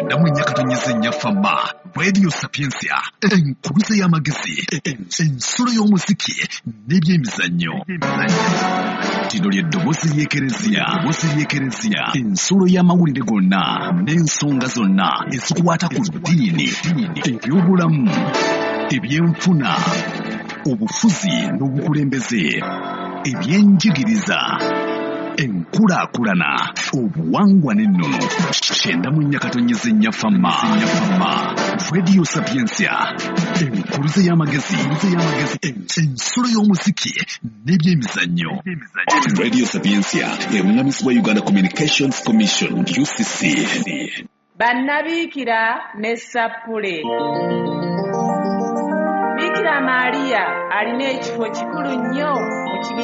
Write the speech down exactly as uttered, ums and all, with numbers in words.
Endamu ennyakatonyeza ennyafama Radio Sapiensia enkuluze y'amagezi ensolo y'omuziki n'ebyemizannyo. Tino ly'eddoboozi ly'ekereziya ddoboozi ly'ekereziya ensolo y'amawulire gonna n'ensonga zonna ezikwata ku ddiini eby'obulamu ebyenfuna obufuzi n'obukulembeze ebyenjigiriza enkulaakulana obuwangwa n'ennono kyenda mu nnyakatonyeza ennyafama Radio Sapiensia enkuluze y'amagezi ensolo y'omuziki n'ebyemizannyo. Radio Sapiensia eruŋŋamizibwa Uganda Communications Commission U C C. Bannabiikira ne Sappule. Bikira Maria alina ekifo kikulu nnyo mu